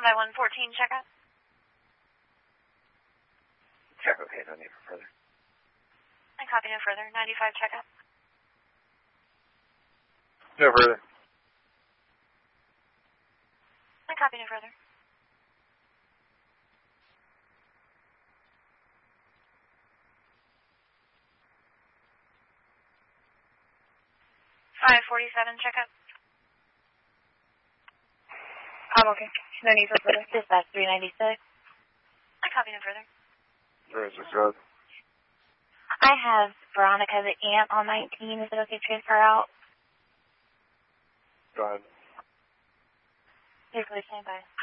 by 114, check out. Check, okay, no need for further. I copy, no further. 95, check out. No further. I copy, no further. 547, check out. I'm okay. No need for further. Dispatch 396. I copy, no further. 396. I have Veronica the Ant on 19. Is it okay to transfer out? Go ahead. Please stand by.